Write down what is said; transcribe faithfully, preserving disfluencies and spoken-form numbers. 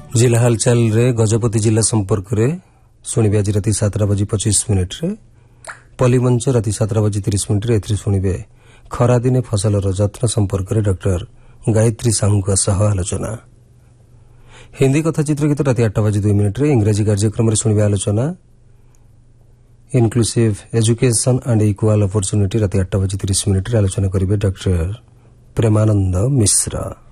जिला हालचाल रे गजपति जिला संपर्क रे शुणिबे आज राति सातटा बजी पचीस मिनिट रे पलिमंच राति सातटा बजी तीस मिनिट रे एथि शुणिबे खरा दिने फसलर जत्न संपर्क रे डॉक्टर गायत्री साहू सह आलोचना। हिंदी कथा चित्रगीत राति आठटा बजी दुई मिनिट रे इंग्राजी कार्यक्रम रे शुणिबे आलोचना inclusive education and equal opportunity राति आठटा बजी तीस मिनिट रे आलोचना करिबे डॉक्टर प्रेमानंद मिश्रा।